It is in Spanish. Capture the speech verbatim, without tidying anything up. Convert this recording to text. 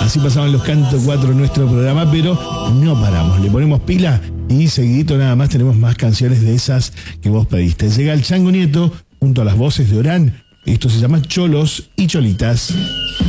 Así pasaban los Canto cuatro en nuestro programa, pero no paramos. Le ponemos pila y seguidito nada más tenemos más canciones de esas que vos pediste. Llega el Chango Nieto junto a las voces de Orán. Esto se llama Cholos y Cholitas.